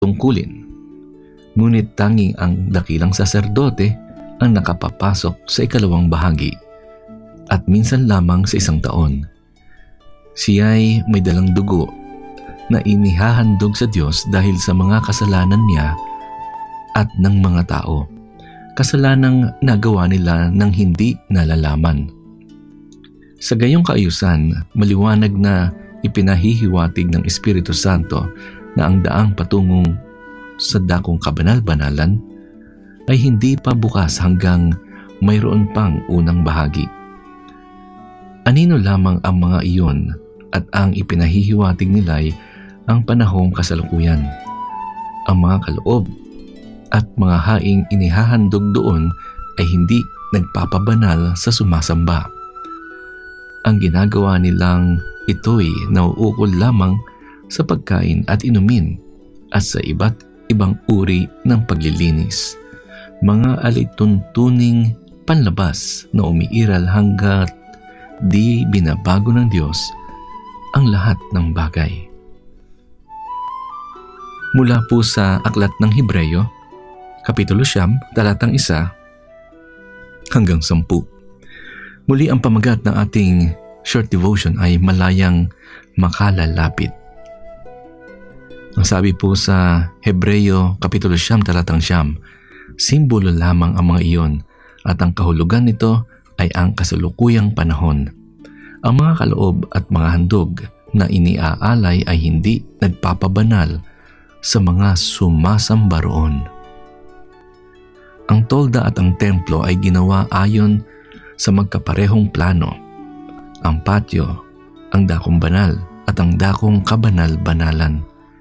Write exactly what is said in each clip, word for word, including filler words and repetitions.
tungkulin. Ngunit tanging ang dakilang saserdote ang nakapapasok sa ikalawang bahagi at minsan lamang sa isang taon. Siya'y may dalang dugo na inihahandog sa Diyos dahil sa mga kasalanan niya at ng mga tao, kasalanang nagawa nila ng hindi nalalaman. Sa gayong kaayusan, maliwanag na ipinahihiwatig ng Espiritu Santo na ang daang patungong sa dakong kabanal-banalan ay hindi pa bukas hanggang mayroon pang unang bahagi. Anino lamang ang mga iyon at ang ipinahihiwatig nila'y ang panahong kasalukuyan. Ang mga kaloob at mga haing inihahandog doon ay hindi nagpapabanal sa sumasamba. Ang ginagawa nilang ito'y nauukol lamang sa pagkain at inumin at sa iba't ibang uri ng paglilinis. Mga alituntuning panlabas na umiiral hanggat di binabago ng Diyos ang lahat ng bagay. Mula po sa Aklat ng Hebreyo, Kapitulo siyam, talatang isa hanggang sampu. Muli ang pamagat ng ating short devotion ay malayang makalalapit. Ang sabi po sa Hebreyo Kapitulo siyam, talatang siyam, simbolo lamang ang mga iyon at ang kahulugan nito ay ang kasalukuyang panahon. Ang mga kaloob at mga handog na iniaalay ay hindi nagpapabanal sa mga sumasamba roon. Ang tolda at ang templo ay ginawa ayon sa magkaparehong plano. Ang patio, ang dakong banal at ang dakong kabanal-banalan.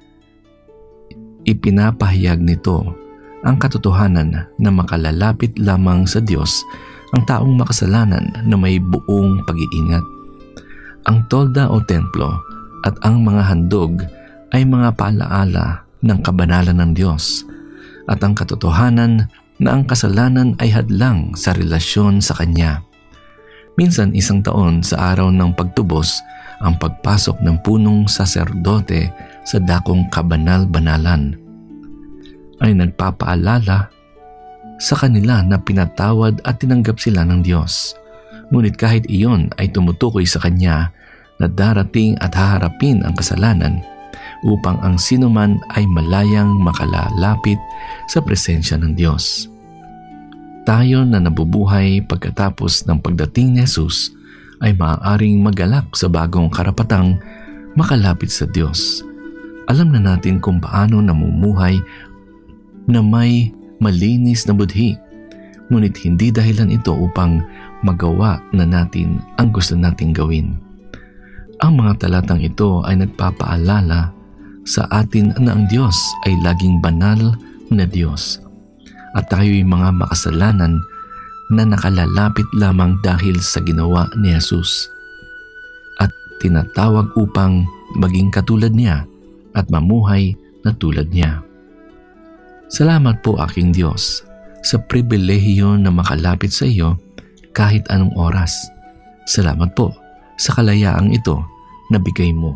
Ipinapahayag nito ang katotohanan na makalalapit lamang sa Diyos ang taong makasalanan na may buong pag-iingat. Ang tolda o templo at ang mga handog ay mga paalaala ng kabanalan ng Diyos at ang katotohanan na ang kasalanan ay hadlang sa relasyon sa Kanya. Minsan isang taon sa araw ng pagtubos ang pagpasok ng punong saserdote sa dakong kabanal-banalan ay nagpapaalala sa kanila na pinatawad at tinanggap sila ng Diyos. Ngunit kahit iyon ay tumutukoy sa Kanya na darating at haharapin ang kasalanan upang ang sinuman ay malayang makalalapit sa presensya ng Diyos. Tayo na nabubuhay pagkatapos ng pagdating ni Jesus ay maaaring magalak sa bagong karapatang makalapit sa Diyos. Alam na natin kung paano namumuhay na may malinis na budhi, ngunit hindi dahilan ito upang magawa na natin ang gusto nating gawin. Ang mga talatang ito ay nagpapaalala sa atin na ang Diyos ay laging banal na Diyos at tayo'y mga makasalanan na nakalalapit lamang dahil sa ginawa ni Jesus at tinatawag upang maging katulad niya at mamuhay na tulad niya. Salamat po aking Diyos sa pribilehiyo na makalapit sa iyo kahit anong oras. Salamat po sa kalayaang ito na bigay mo.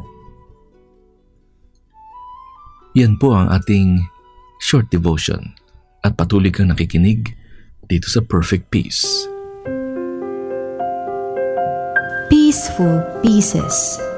Yan po ang ating short devotion at patuloy kang nakikinig dito sa Perfect Peace. Peaceful Pieces.